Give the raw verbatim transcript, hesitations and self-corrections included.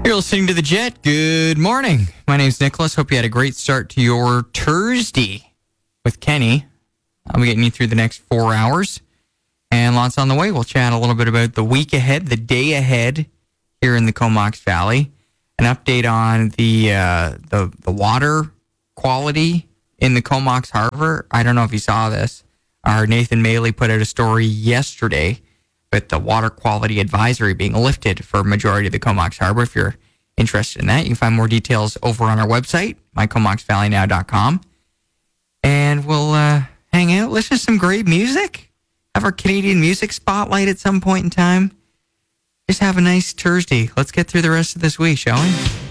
You're listening to The Jet. Good morning. My name's Nicholas. Hope you had a great start to your Thursday with Kenny. I'll be getting you through the next four hours. And lots on the way. We'll chat a little bit about the week ahead, the day ahead here in the Comox Valley. An update on the uh, the, the water quality in the Comox Harbor. I don't know if you saw this. Our Nathan Maley put out a story yesterday with the water quality advisory being lifted for a majority of the Comox Harbor. If you're interested in that, you can find more details over on our website, my comox valley now dot com. And we'll uh, hang out, listen to some great music, have our Canadian music spotlight at some point in time. Just have a nice Thursday. Let's get through the rest of this week, shall we?